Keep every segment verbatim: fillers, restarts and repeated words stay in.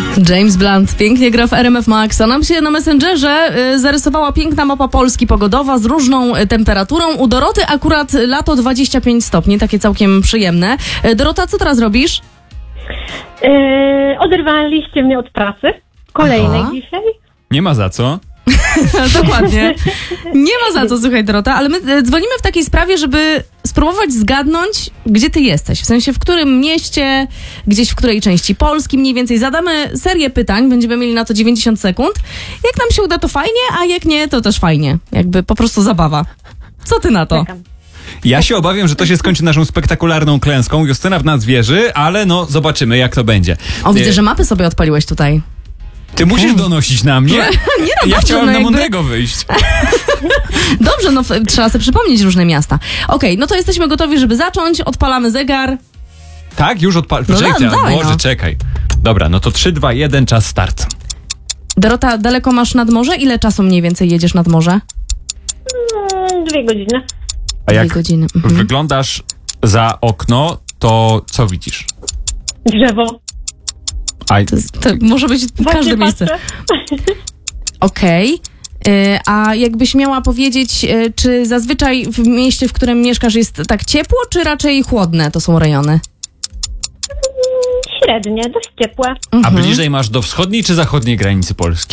James Blunt pięknie gra w R M F Max, a nam się na Messengerze y, zarysowała piękna mapa Polski pogodowa z różną y, temperaturą. U Doroty akurat lato dwadzieścia pięć stopni, takie całkiem przyjemne. Y, Dorota, co teraz robisz? Yy, oderwaliście mnie od pracy. Kolejnej Aha. dzisiaj. Nie ma za co. Dokładnie. Nie ma za co, słuchaj Dorota, ale my y, dzwonimy w takiej sprawie, żeby spróbować zgadnąć, gdzie ty jesteś. W sensie, w którym mieście, gdzieś w której części Polski mniej więcej. Zadamy serię pytań, będziemy mieli na to dziewięćdziesiąt sekund. Jak nam się uda, to fajnie, a jak nie, to też fajnie. Jakby po prostu zabawa. Co ty na to? Czekam. Ja się obawiam, że to się skończy naszą spektakularną klęską. Justyna w nas wierzy, ale no zobaczymy, jak to będzie. O, widzę, Nie, że mapy sobie odpaliłeś tutaj. Ty musisz donosić na mnie? Nie, no Ja dobrze, chciałem no na jakby- mądrego wyjść. Dobrze, no f- trzeba sobie przypomnieć różne miasta. Okej, no to jesteśmy gotowi, żeby zacząć. Odpalamy zegar. Tak? Już odpal... No Poczekaj, da- dawaj, Boże, no. czekaj. Dobra, no to trzy, dwa, jeden, czas start. Dorota, daleko masz nad morze? Ile czasu mniej więcej jedziesz nad morze? Mm, dwie godziny. A jak Dwie godziny. Mhm. wyglądasz za okno, to co widzisz? Drzewo. A To, jest, to może być Właśnie każde miejsce. patrzę. Okej. Y, A jakbyś miała powiedzieć, y, czy zazwyczaj w mieście, w którym mieszkasz, jest tak ciepło, czy raczej chłodne to są rejony? Średnie, dość ciepłe. A Mhm. bliżej masz do wschodniej czy zachodniej granicy Polski?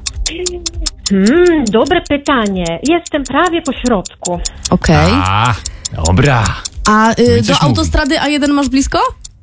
Hmm, dobre pytanie. Jestem prawie po środku. Okej. A, dobra. A No y, i do coś autostrady A jeden masz blisko?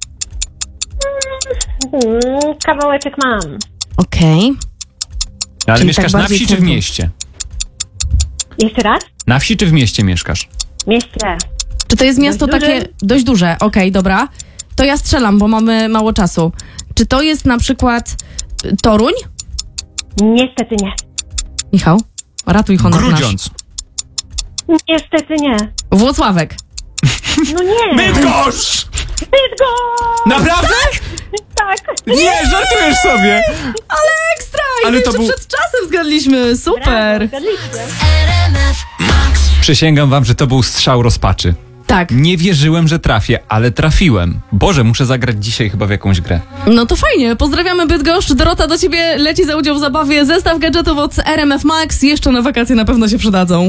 Hmm, kawałeczek mam. Okej. Ale Czyli mieszkasz tak na bardziej wsi czy w centrum. mieście? Jeszcze raz? Na wsi czy w mieście mieszkasz? Mieście. Czy to jest miasto Dość takie duże. dość duże? Okej, dobra. To ja strzelam, bo mamy mało czasu. Czy to jest na przykład y, Toruń? Niestety nie. Michał, ratuj honor nasz. Grudziądz. Niestety nie. Włocławek. No nie. Bydgoszcz! Bydgoszcz! Naprawdę? Tak. Nie, żartujesz sobie! Ale ekstra! I Ale Ale to to był- przed czasem zgadliśmy. Super. Brawo, zgadliście. Przysięgam wam, że to był strzał rozpaczy. Tak. Nie wierzyłem, że trafię, ale trafiłem. Boże, muszę zagrać dzisiaj chyba w jakąś grę. No to fajnie. Pozdrawiamy Bydgoszcz. Dorota do ciebie leci za udział w zabawie. Zestaw gadżetów od R M F Max. Jeszcze na wakacje na pewno się przydadzą.